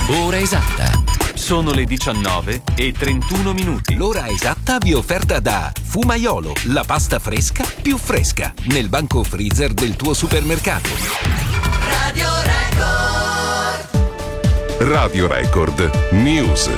Ora esatta. Sono le 19:31. L'ora esatta vi è offerta da Fumaiolo, la pasta fresca più fresca, nel banco freezer del tuo supermercato. Radio Record. Radio Record News.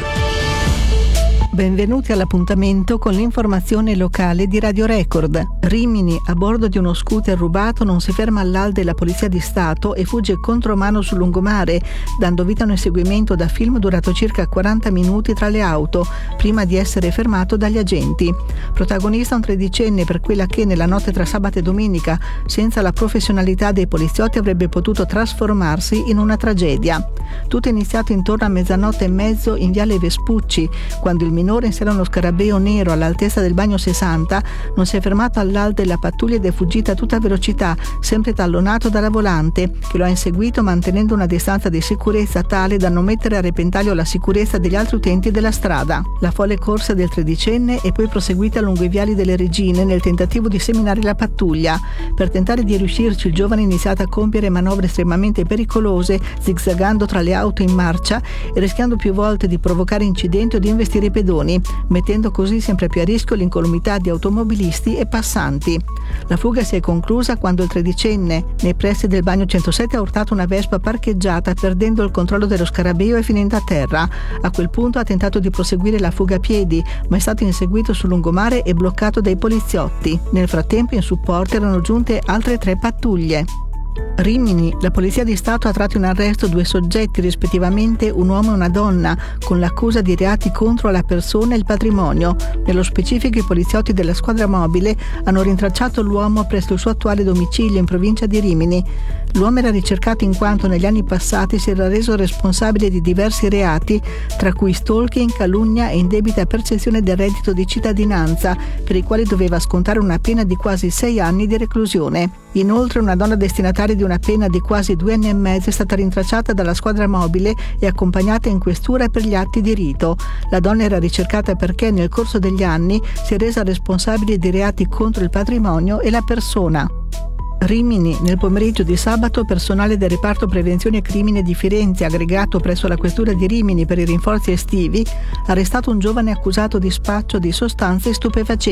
Benvenuti all'appuntamento con l'informazione locale di Radio Record. Rimini, a bordo di uno scooter rubato, non si ferma all'AL della Polizia di Stato e fugge contromano sul lungomare, dando vita a un inseguimento da film durato circa 40 minuti tra le auto, prima di essere fermato dagli agenti. Protagonista un tredicenne per quella che nella notte tra sabato e domenica, senza la professionalità dei poliziotti, avrebbe potuto trasformarsi in una tragedia. Tutto è iniziato intorno a 00:30 in Viale Vespucci, quando il minore in sella a uno scarabeo nero all'altezza del bagno 60 non si è fermato all'alto della pattuglia ed è fuggita a tutta velocità, sempre tallonato dalla volante, che lo ha inseguito mantenendo una distanza di sicurezza tale da non mettere a repentaglio la sicurezza degli altri utenti della strada. La folle corsa del tredicenne è poi proseguita lungo i viali delle Regine nel tentativo di seminare la pattuglia. Per tentare di riuscirci, il giovane ha iniziato a compiere manovre estremamente pericolose, zigzagando tra le auto in marcia e rischiando più volte di provocare incidenti o di investire i pedoni, mettendo così sempre più a rischio l'incolumità di automobilisti e passanti. La fuga si è conclusa quando il tredicenne, nei pressi del bagno 107, ha urtato una Vespa parcheggiata, perdendo il controllo dello scarabeo e finendo a terra. A quel punto ha tentato di proseguire la fuga a piedi, ma è stato inseguito sul lungomare e bloccato dai poliziotti. Nel frattempo, in supporto, erano giunte altre 3 pattuglie. Rimini, la Polizia di Stato ha tratto in arresto 2 soggetti, rispettivamente un uomo e una donna, con l'accusa di reati contro la persona e il patrimonio. Nello specifico, i poliziotti della squadra mobile hanno rintracciato l'uomo presso il suo attuale domicilio in provincia di Rimini. L'uomo era ricercato in quanto negli anni passati si era reso responsabile di diversi reati, tra cui stalking, calunnia e indebita percezione del reddito di cittadinanza, per i quali doveva scontare una pena di quasi 6 anni di reclusione. Inoltre, una donna destinataria di una pena di quasi 2 anni e mezzo è stata rintracciata dalla squadra mobile e accompagnata in questura per gli atti di rito. La donna era ricercata perché nel corso degli anni si è resa responsabile di reati contro il patrimonio e la persona. Rimini, nel pomeriggio di sabato, personale del reparto prevenzione crimine di Firenze, aggregato presso la questura di Rimini per i rinforzi estivi, ha arrestato un giovane accusato di spaccio di sostanze stupefacenti.